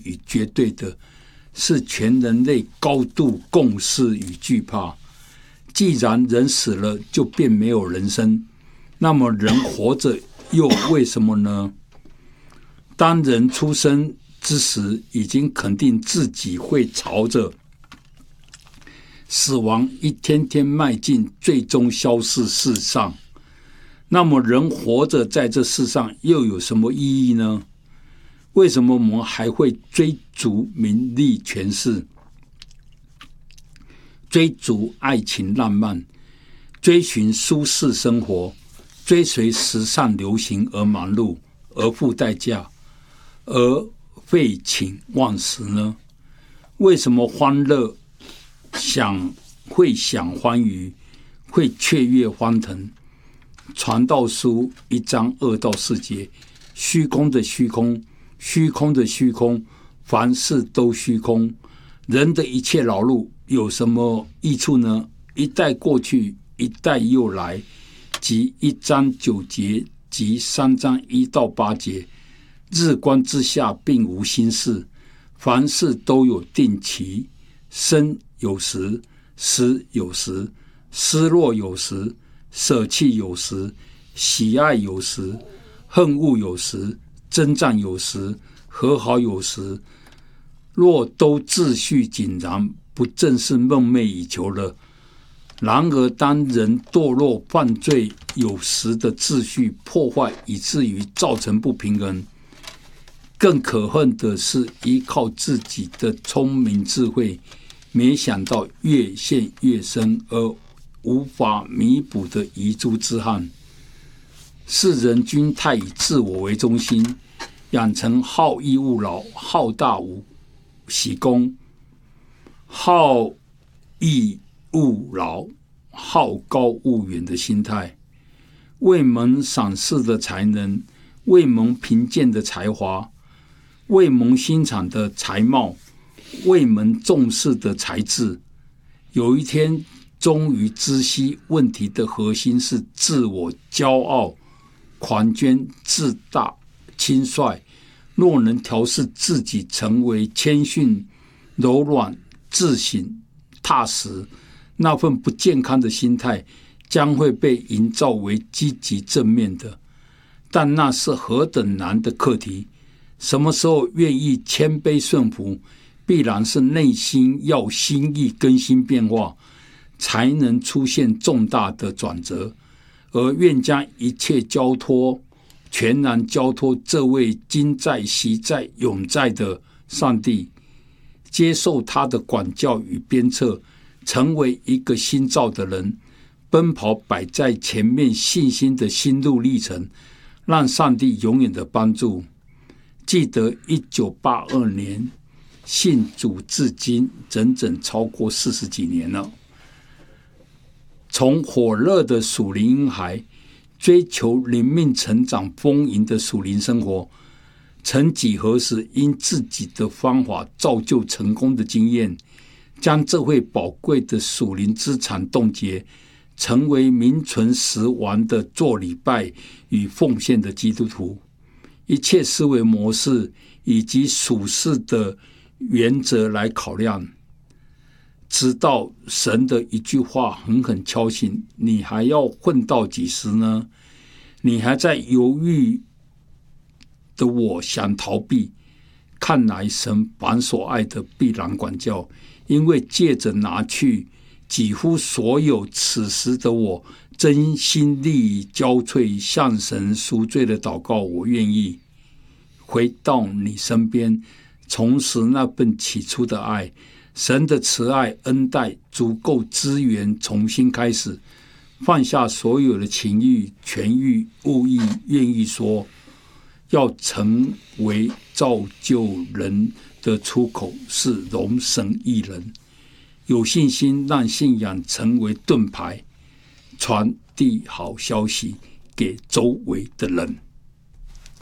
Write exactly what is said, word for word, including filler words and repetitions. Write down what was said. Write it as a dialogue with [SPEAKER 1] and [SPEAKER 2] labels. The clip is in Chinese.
[SPEAKER 1] 与绝对的，是全人类高度共识与惧怕。既然人死了就便没有人生，那么人活着又为什么呢？当人出生之时，已经肯定自己会朝着死亡一天天迈进，最终消逝世上。那么人活着在这世上又有什么意义呢？为什么我们还会追逐名利权势，追逐爱情浪漫，追寻舒适生活，追随时尚流行而忙碌，而付代价，而废寝忘食呢？为什么欢乐想会享欢愉，会雀跃欢腾？传道书一章二到四节，虚空的虚空，虚空的虚空，凡事都虚空。人的一切劳碌有什么益处呢？一代过去，一代又来。即一章九节及三章一到八节，日光之下并无新事，凡事都有定期，生有时，死有时，失落有时，舍弃有时，喜爱有时，恨恶有时，征战有时，和好有时。若都秩序井然，不正是梦寐以求了？然而当人堕落犯罪，有时的秩序破坏，以至于造成不平衡。更可恨的是，依靠自己的聪明智慧，没想到越陷越深，而无法弥补的遗珠之憾。世人均太以自我为中心，养成好逸恶劳、好大喜功、好逸恶劳、好高骛远的心态，未蒙赏识的才能，未蒙贫贱的才华，未蒙欣赏的才貌，未蒙重视的才智。有一天终于知悉问题的核心是自我骄傲、狂狷、自大、轻率。若能调试自己成为谦逊、柔软、自省、踏实，那份不健康的心态将会被营造为积极正面的。但那是何等难的课题！什么时候愿意谦卑顺服，必然是内心要心意更新变化，才能出现重大的转折。而愿将一切交托，全然交托这位今在、昔在、永在的上帝，接受他的管教与鞭策，成为一个新造的人，奔跑摆在前面信心的心路历程，让上帝永远的帮助。记得一九八二年信主至今整整超过四十几年了，从火热的属灵婴孩追求灵命成长丰盈的属灵生活，曾几何时因自己的方法造就成功的经验，将这位宝贵的属灵资产冻结，成为名存实亡的做礼拜与奉献的基督徒。一切思维模式以及属世的原则来考量，直到神的一句话狠狠敲醒：你还要混到几时呢？你还在犹豫的我想逃避，看来神凡所爱的必然管教，因为借着拿去几乎所有，此时的我真心力意交瘁，向神赎罪的祷告，我愿意回到你身边，重拾那份起初的爱。神的慈爱恩待足够资源，重新开始，放下所有的情欲、权欲、物欲，愿意说要成为造就人的出口，是容神一人。有信心让信仰成为盾牌，传递好消息给周围的人。